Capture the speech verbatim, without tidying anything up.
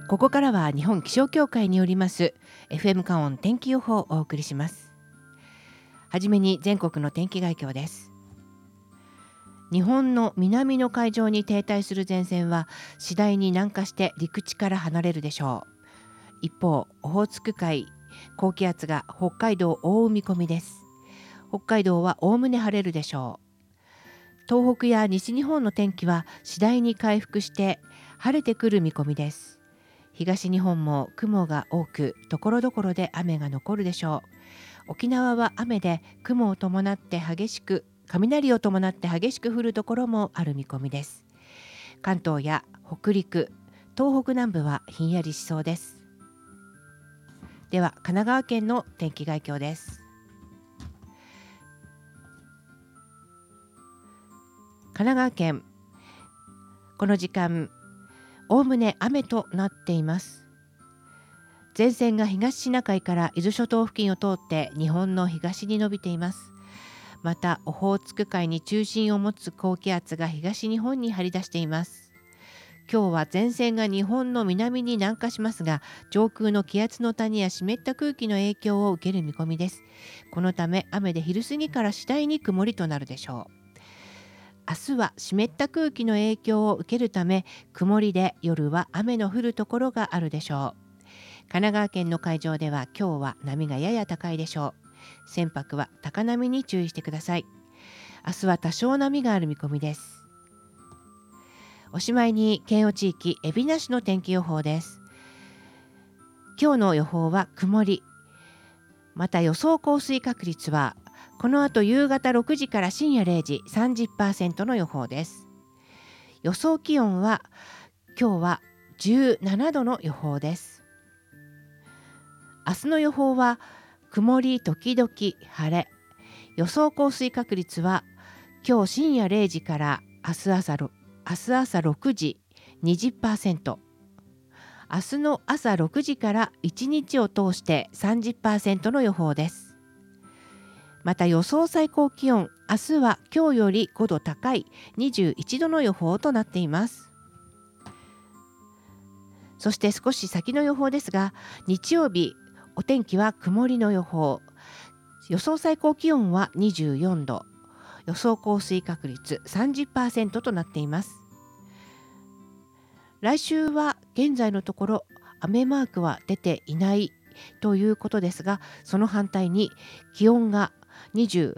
ここからは日本気象協会によります エフエム 加音天気予報をお送りします。はじめに全国の天気概況です。日本の南の海上に停滞する前線は次第に南下して陸地から離れるでしょう。一方、オホーツク海高気圧が北海道を覆う見込みです。北海道はおおむね晴れるでしょう。東北や西日本の天気は次第に回復して晴れてくる見込みです。東日本も雲が多く、ところどころで雨が残るでしょう。沖縄は雨で雲を伴って激しく、雷を伴って激しく降るところもある見込みです。関東や北陸、東北南部はひんやりしそうです。では、神奈川県の天気概況です。神奈川県、この時間、おおむね雨となっています。前線が東シナ海から伊豆諸島付近を通って日本の東に伸びています。また、オホーツク海に中心を持つ高気圧が東日本に張り出しています。今日は前線が日本の南に南下しますが、上空の気圧の谷や湿った空気の影響を受ける見込みです。このため雨で昼過ぎから次第に曇りとなるでしょう。明日は湿った空気の影響を受けるため、曇りで夜は雨の降るところがあるでしょう。神奈川県の海上では今日は波がやや高いでしょう。船舶は高波に注意してください。明日は多少波がある見込みです。おしまいに県央地域海老名市の天気予報です。今日の予報は曇り。また予想降水確率はこの後夕方ろくじから深夜れいじ さんじゅっパーセント の予報です。予想気温は今日はじゅうななどの予報です。明日の予報は曇り時々晴れ。予想降水確率は今日深夜れいじから明日朝、明日朝ろくじ にじゅっパーセント。明日の朝ろくじからいちにちを通して さんじゅっパーセント の予報です。また予想最高気温、明日は今日よりごど高いにじゅういちどの予報となっています。そして少し先の予報ですが、日曜日お天気は曇りの予報。予想最高気温はにじゅうよんど、予想降水確率 さんじゅっパーセント となっています。来週は現在のところ雨マークは出ていないということですが、その反対に気温がにじゅう